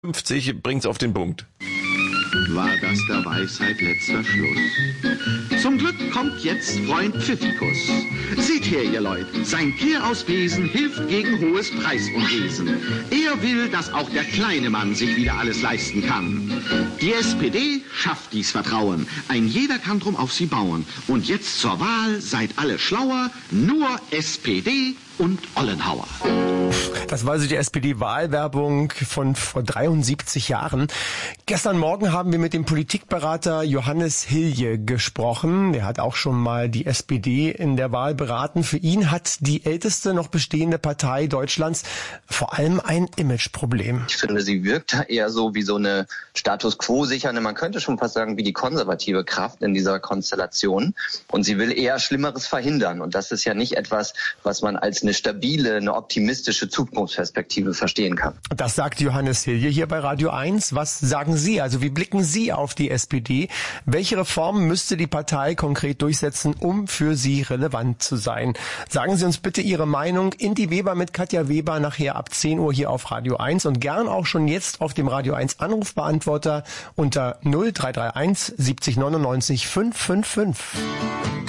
50 bringt's auf den Punkt. War das der Weisheit letzter Schluss? Zum Glück kommt jetzt Freund Pfiffikus. Seht her, ihr Leut, sein Kehr aus Besen hilft gegen hohes Preisunwesen. Er will, dass auch der kleine Mann sich wieder alles leisten kann. Die SPD schafft dies Vertrauen. Ein jeder kann drum auf sie bauen. Und jetzt zur Wahl, seid alle schlauer, nur SPD und Ollenhauer. Das war also die SPD-Wahlwerbung von vor 73 Jahren. Gestern Morgen haben wir mit dem Politikberater Johannes Hilje gesprochen. Der hat auch schon mal die SPD in der Wahl beraten. Für ihn hat die älteste noch bestehende Partei Deutschlands vor allem ein Imageproblem. Ich finde, sie wirkt eher so wie so eine Status-Quo-sichernde, man könnte schon fast sagen, wie die konservative Kraft in dieser Konstellation. Und sie will eher Schlimmeres verhindern. Und das ist ja nicht etwas, was man als eine stabile, eine optimistische Zukunftsperspektive verstehen kann. Das sagt Johannes Hilje hier bei Radio 1. Was sagen Sie? Also wie blicken Sie auf die SPD? Welche Reformen müsste die Partei konkret durchsetzen, um für Sie relevant zu sein? Sagen Sie uns bitte Ihre Meinung. Inti Weber mit Katja Weber nachher ab 10 Uhr hier auf Radio 1 und gern auch schon jetzt auf dem Radio 1 Anrufbeantworter unter 0331 70 99 555.